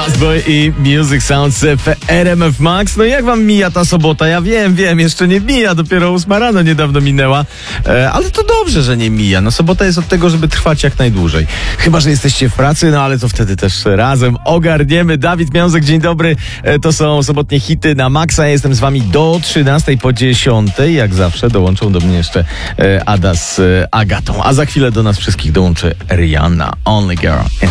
Fastboy i Music Sounds w RMF Max. No jak wam mija ta sobota? Ja wiem, jeszcze nie mija, dopiero 8 rano niedawno minęła, ale to dobrze, że nie mija. No sobota jest od tego, żeby trwać jak najdłużej. Chyba że jesteście w pracy, no ale to wtedy też razem ogarniemy. Dawid Miązek, dzień dobry. To są sobotnie hity na Maxa. Ja jestem z wami do 13 po 10. Jak zawsze dołączą do mnie jeszcze Ada z Agatą. A za chwilę do nas wszystkich dołączy Rihanna, Only Girl in